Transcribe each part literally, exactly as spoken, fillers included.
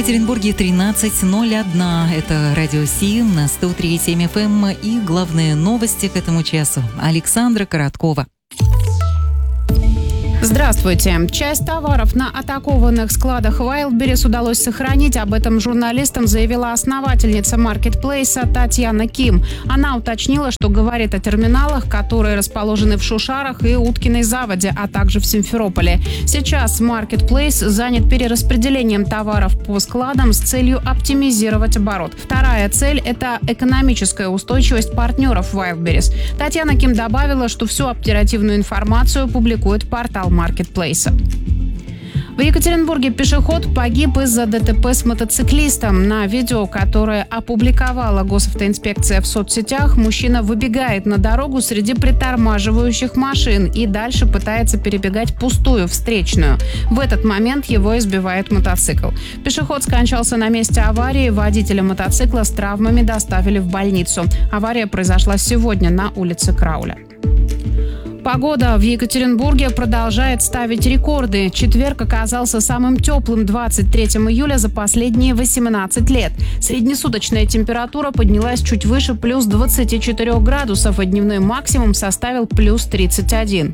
Екатеринбурге тринадцать ноль один. Это Радио Си на сто три и семь эф эм и главные новости к этому часу. Александра Короткова. Здравствуйте. Часть товаров на атакованных складах Wildberries удалось сохранить. Об этом журналистам заявила основательница маркетплейса Татьяна Ким. Она уточнила, что говорит о терминалах, которые расположены в Шушарах и Уткиной Заводе, а также в Симферополе. Сейчас маркетплейс занят перераспределением товаров по складам с целью оптимизировать оборот. Вторая цель – это экономическая устойчивость партнеров Wildberries. Татьяна Ким добавила, что всю оперативную информацию публикует портал маркетплейса. В Екатеринбурге пешеход погиб из-за ДТП с мотоциклистом. На видео, которое опубликовала госавтоинспекция в соцсетях, мужчина выбегает на дорогу среди притормаживающих машин и дальше пытается перебегать пустую встречную. В этот момент его избивает мотоцикл. Пешеход скончался на месте аварии. Водителя мотоцикла с травмами доставили в больницу. Авария произошла сегодня на улице Крауля. Погода в Екатеринбурге продолжает ставить рекорды. Четверг оказался самым теплым двадцать третьего июля за последние восемнадцать лет. Среднесуточная температура поднялась чуть выше плюс двадцати четырёх градусов, а дневной максимум составил плюс тридцать один.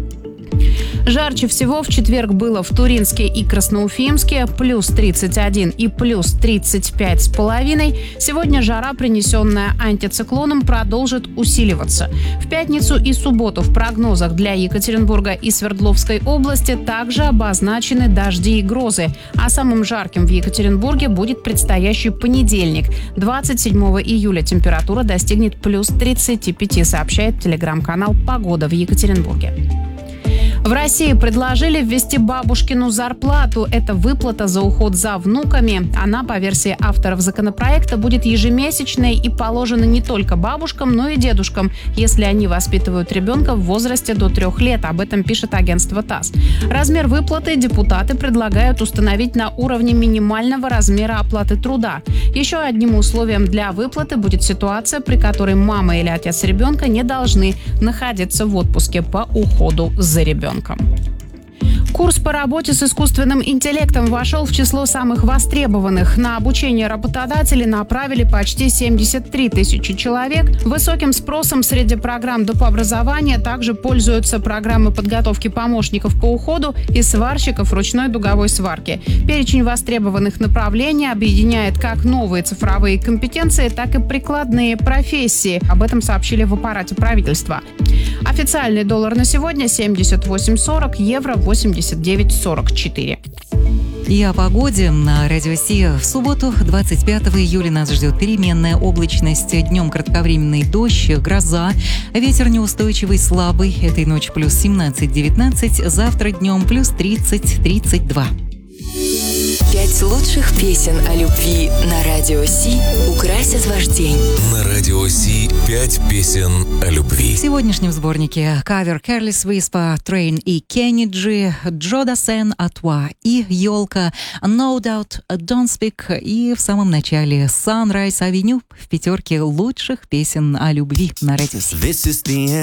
Жарче всего в четверг было в Туринске и Красноуфимске плюс тридцать один и плюс тридцать пять с половиной. Сегодня жара, принесенная антициклоном, продолжит усиливаться. В пятницу и субботу в прогнозах для Екатеринбурга и Свердловской области также обозначены дожди и грозы. А самым жарким в Екатеринбурге будет предстоящий понедельник. двадцать седьмого июля температура достигнет плюс тридцати пяти, сообщает телеграм-канал «Погода в Екатеринбурге». В России предложили ввести бабушкину зарплату. Это выплата за уход за внуками. Она, по версии авторов законопроекта, будет ежемесячной и положена не только бабушкам, но и дедушкам, если они воспитывают ребенка в возрасте до трех лет. Об этом пишет агентство ТАСС. Размер выплаты депутаты предлагают установить на уровне минимального размера оплаты труда. Еще одним условием для выплаты будет ситуация, при которой мама или отец ребенка не должны находиться в отпуске по уходу за ребенком. Курс по работе с искусственным интеллектом вошел в число самых востребованных. На обучение работодатели направили почти семьдесят три тысячи человек. Высоким спросом среди программ доп. Образования также пользуются программы подготовки помощников по уходу и сварщиков ручной дуговой сварки. Перечень востребованных направлений объединяет как новые цифровые компетенции, так и прикладные профессии. Об этом сообщили в аппарате правительства. Официальный доллар на сегодня семьдесят восемь сорок, евро восемьдесят девять сорок четыре. И о погоде на Радио Си. В субботу, двадцать пятого июля, нас ждет переменная облачность. Днем кратковременный дождь, гроза. Ветер неустойчивый, слабый. Этой ночью плюс семнадцать-девятнадцать. Завтра днем плюс тридцать-тридцать два. Пять лучших песен о любви на Радио Си украсят ваш день. На Радио Си пять песен о любви. В сегодняшнем сборнике кавер Careless Whisper, Train и Kenny G, Джо Дассен, Атуа и Ёлка, No Doubt, Don't Speak и в самом начале Sunrise Avenue в пятерке лучших песен о любви на Радио Си.